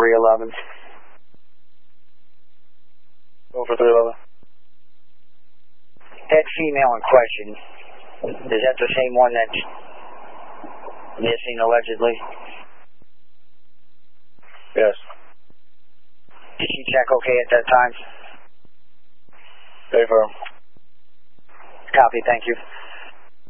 311. Over 311. That female in question, is that the same one that's missing allegedly? Yes. Did she check okay at that time? Very firm. Copy, thank you.